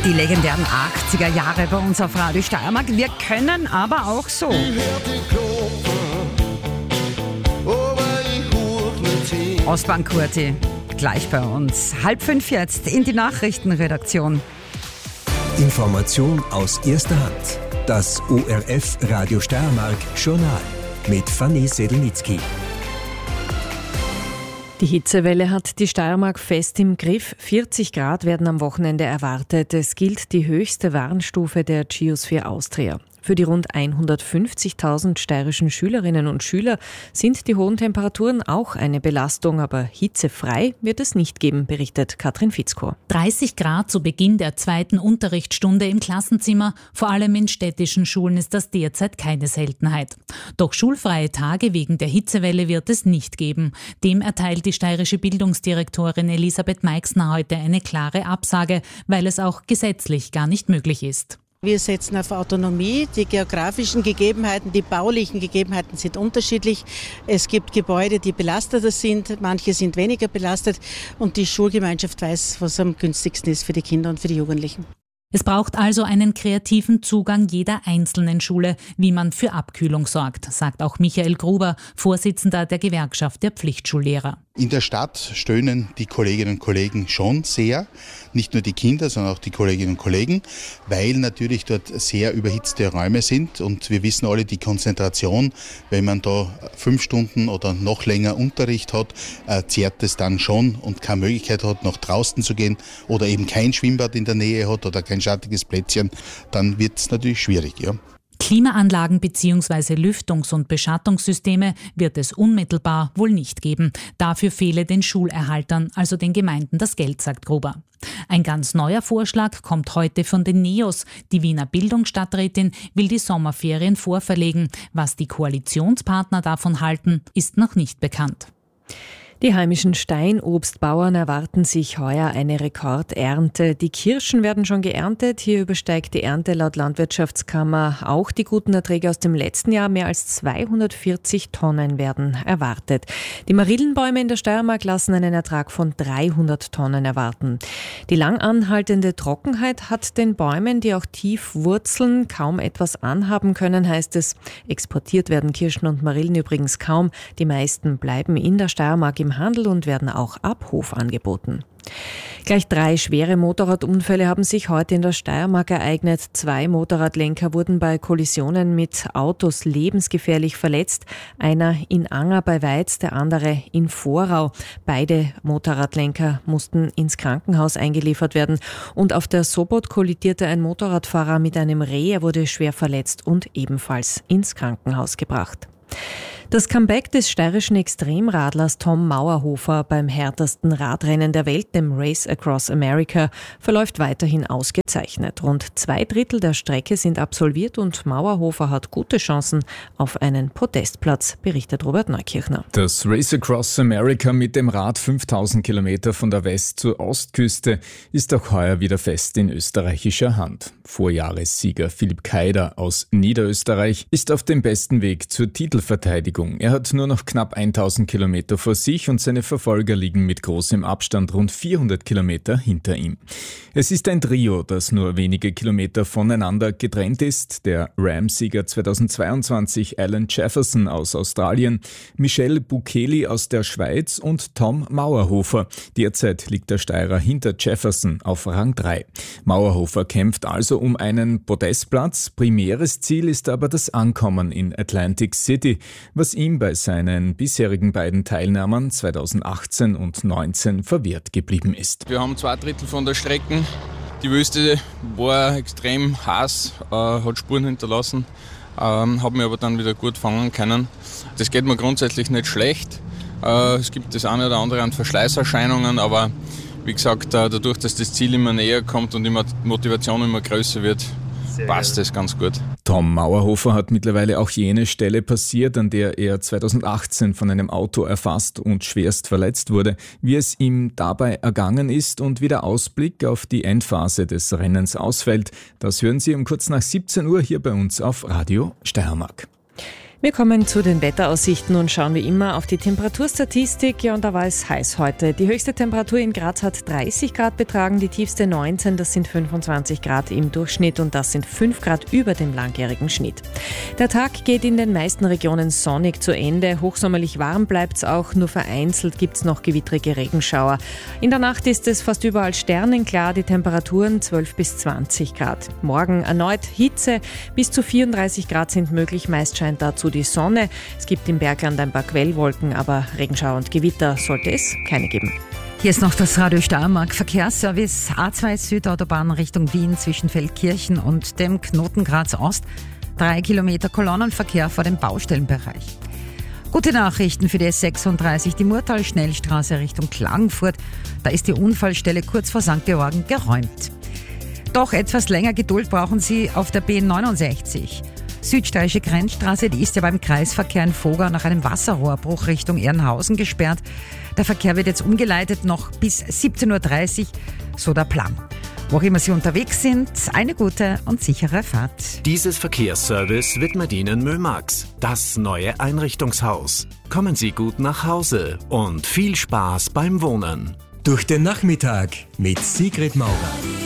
Die legendären 80er Jahre bei uns auf Radio Steiermark. Wir können aber auch so. Ostbahn-Kurti, gleich bei uns. 4:30 jetzt in die Nachrichtenredaktion. Information aus erster Hand. Das ORF Radio Steiermark Journal mit Fanny Sedelnitzky. Die Hitzewelle hat die Steiermark fest im Griff. 40 Grad werden am Wochenende erwartet. Es gilt die höchste Warnstufe der Geosphere Austria. Für die rund 150.000 steirischen Schülerinnen und Schüler sind die hohen Temperaturen auch eine Belastung, aber hitzefrei wird es nicht geben, berichtet Katrin Fitzko. 30 Grad zu Beginn der zweiten Unterrichtsstunde im Klassenzimmer. Vor allem in städtischen Schulen ist das derzeit keine Seltenheit. Doch schulfreie Tage wegen der Hitzewelle wird es nicht geben. Dem erteilt die steirische Bildungsdirektorin Elisabeth Meixner heute eine klare Absage, weil es auch gesetzlich gar nicht möglich ist. Wir setzen auf Autonomie. Die geografischen Gegebenheiten, die baulichen Gegebenheiten sind unterschiedlich. Es gibt Gebäude, die belasteter sind, manche sind weniger belastet und die Schulgemeinschaft weiß, was am günstigsten ist für die Kinder und für die Jugendlichen. Es braucht also einen kreativen Zugang jeder einzelnen Schule, wie man für Abkühlung sorgt, sagt auch Michael Gruber, Vorsitzender der Gewerkschaft der Pflichtschullehrer. In der Stadt stöhnen die Kolleginnen und Kollegen schon sehr, nicht nur die Kinder, sondern auch die Kolleginnen und Kollegen, weil natürlich dort sehr überhitzte Räume sind und wir wissen alle, die Konzentration, wenn man da 5 Stunden oder noch länger Unterricht hat, zehrt es dann schon und keine Möglichkeit hat, nach draußen zu gehen oder eben kein Schwimmbad in der Nähe hat oder kein schattiges Plätzchen, dann wird es natürlich schwierig, ja. Klimaanlagen bzw. Lüftungs- und Beschattungssysteme wird es unmittelbar wohl nicht geben. Dafür fehle den Schulerhaltern, also den Gemeinden, das Geld, sagt Gruber. Ein ganz neuer Vorschlag kommt heute von den NEOS. Die Wiener Bildungsstadträtin will die Sommerferien vorverlegen. Was die Koalitionspartner davon halten, ist noch nicht bekannt. Die heimischen Steinobstbauern erwarten sich heuer eine Rekordernte. Die Kirschen werden schon geerntet. Hier übersteigt die Ernte laut Landwirtschaftskammer auch die guten Erträge aus dem letzten Jahr. Mehr als 240 Tonnen werden erwartet. Die Marillenbäume in der Steiermark lassen einen Ertrag von 300 Tonnen erwarten. Die lang anhaltende Trockenheit hat den Bäumen, die auch tief wurzeln, kaum etwas anhaben können, heißt es. Exportiert werden Kirschen und Marillen übrigens kaum. Die meisten bleiben in der Steiermark im Handel und werden auch ab Hof angeboten. Gleich 3 schwere Motorradunfälle haben sich heute in der Steiermark ereignet. 2 Motorradlenker wurden bei Kollisionen mit Autos lebensgefährlich verletzt. Einer in Anger bei Weiz, der andere in Vorau. Beide Motorradlenker mussten ins Krankenhaus eingeliefert werden. Und auf der Sobot kollidierte ein Motorradfahrer mit einem Reh. Er wurde schwer verletzt und ebenfalls ins Krankenhaus gebracht. Das Comeback des steirischen Extremradlers Tom Mauerhofer beim härtesten Radrennen der Welt, dem Race Across America, verläuft weiterhin ausgezeichnet. Rund 2/3 der Strecke sind absolviert und Mauerhofer hat gute Chancen auf einen Podestplatz, berichtet Robert Neukirchner. Das Race Across America mit dem Rad 5000 Kilometer von der West- zur Ostküste ist auch heuer wieder fest in österreichischer Hand. Vorjahressieger Philipp Keider aus Niederösterreich ist auf dem besten Weg zur Titelverteidigung. Er hat nur noch knapp 1000 Kilometer vor sich und seine Verfolger liegen mit großem Abstand rund 400 Kilometer hinter ihm. Es ist ein Trio, das nur wenige Kilometer voneinander getrennt ist. Der Ram-Sieger 2022 Alan Jefferson aus Australien, Michel Bukeli aus der Schweiz und Tom Mauerhofer. Derzeit liegt der Steirer hinter Jefferson auf Rang 3. Mauerhofer kämpft also um einen Podestplatz. Primäres Ziel ist aber das Ankommen in Atlantic City, was ihm bei seinen bisherigen beiden Teilnahmern 2018 und 2019 verwehrt geblieben ist. Wir haben 2/3 von der Strecke. Die Wüste war extrem heiß, hat Spuren hinterlassen, habe mich aber dann wieder gut fangen können. Das geht mir grundsätzlich nicht schlecht. Es gibt das eine oder andere an Verschleißerscheinungen, aber wie gesagt, dadurch, dass das Ziel immer näher kommt und die Motivation immer größer wird, passt das ganz gut. Tom Mauerhofer hat mittlerweile auch jene Stelle passiert, an der er 2018 von einem Auto erfasst und schwerst verletzt wurde. Wie es ihm dabei ergangen ist und wie der Ausblick auf die Endphase des Rennens ausfällt, das hören Sie um kurz nach 17 Uhr hier bei uns auf Radio Steiermark. Wir kommen zu den Wetteraussichten und schauen wie immer auf die Temperaturstatistik. Ja, und da war es heiß heute. Die höchste Temperatur in Graz hat 30 Grad betragen, die tiefste 19, das sind 25 Grad im Durchschnitt und das sind 5 Grad über dem langjährigen Schnitt. Der Tag geht in den meisten Regionen sonnig zu Ende. Hochsommerlich warm bleibt es auch, nur vereinzelt gibt es noch gewittrige Regenschauer. In der Nacht ist es fast überall sternenklar, die Temperaturen 12 bis 20 Grad. Morgen erneut Hitze, bis zu 34 Grad sind möglich, meist scheint dazu die Sonne. Es gibt im Bergland ein paar Quellwolken, aber Regenschauer und Gewitter sollte es keine geben. Hier ist noch das Radio Steiermark Verkehrsservice. A2 Südautobahn Richtung Wien zwischen Feldkirchen und dem Knoten Graz Ost. 3 Kilometer Kolonnenverkehr vor dem Baustellenbereich. Gute Nachrichten für die S36, die Murtal-Schnellstraße Richtung Klagenfurt. Da ist die Unfallstelle kurz vor St. Georgen geräumt. Doch etwas länger Geduld brauchen Sie auf der B69. Südsteirische Grenzstraße, die ist ja beim Kreisverkehr in Vogau nach einem Wasserrohrbruch Richtung Ehrenhausen gesperrt. Der Verkehr wird jetzt umgeleitet noch bis 17.30 Uhr, so der Plan. Wo auch immer Sie unterwegs sind, eine gute und sichere Fahrt. Dieses Verkehrsservice widmet Ihnen Mömax, das neue Einrichtungshaus. Kommen Sie gut nach Hause und viel Spaß beim Wohnen. Durch den Nachmittag mit Sigrid Maurer.